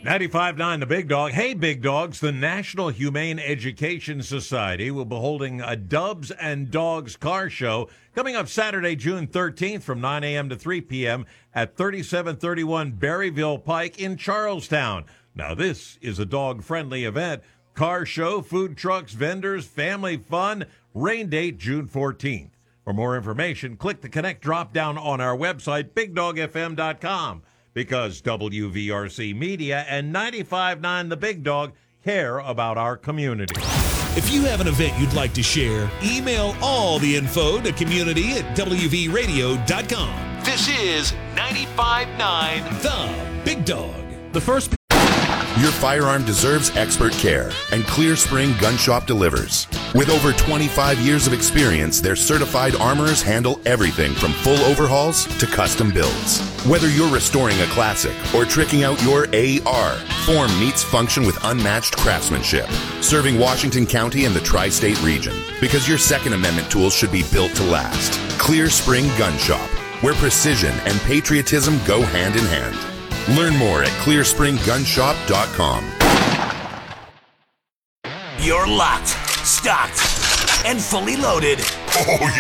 95.9 The Big Dog. Hey, Big Dogs, the National Humane Education Society will be holding a Dubs and Dogs car show coming up Saturday, June 13th from 9 a.m. to 3 p.m. at 3731 Berryville Pike in Charlestown. Now, this is a dog-friendly event. Car show, food trucks, vendors, family fun. Rain date, June 14th. For more information, click the Connect drop-down on our website, BigDogFM.com. Because WVRC Media and 95.9 The Big Dog care about our community. If you have an event you'd like to share, email all the info to community@WVRadio.com. This is 95.9 The Big Dog. The first. Your firearm deserves expert care, and Clear Spring Gun Shop delivers. With over 25 years of experience, their certified armorers handle everything from full overhauls to custom builds. Whether you're restoring a classic or tricking out your AR, form meets function with unmatched craftsmanship, serving Washington County and the tri-state region. Because your Second Amendment tools should be built to last. Clear Spring Gun Shop, where precision and patriotism go hand in hand. Learn more at clearspringgunshop.com. You're locked, stocked, and fully loaded. Oh,